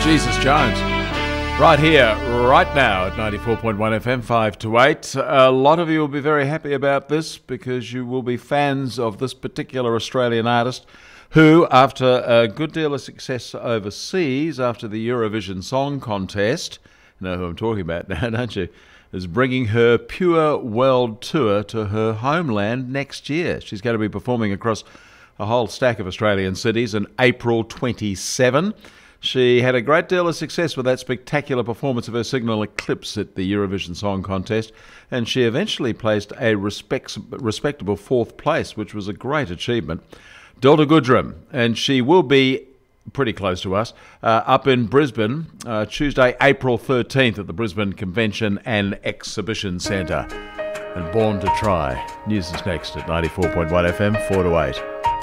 Jesus Jones. Right here, right now at 94.1 FM, 5 to 8. A lot of you will be very happy about this because you will be fans of this particular Australian artist who, after a good deal of success overseas, after the Eurovision Song Contest, you know who I'm talking about now, don't you, is bringing her Pure World Tour to her homeland next year. She's going to be performing across a whole stack of Australian cities in April 27. She had a great deal of success with that spectacular performance of her Signal Eclipse at the Eurovision Song Contest, and she eventually placed a respectable fourth place, which was a great achievement. Delta Goodrem, and she will be pretty close to us, up in Brisbane, Tuesday, April 13th at the Brisbane Convention and Exhibition Centre. And Born to Try. News is next at 94.1 FM, 4 to 8.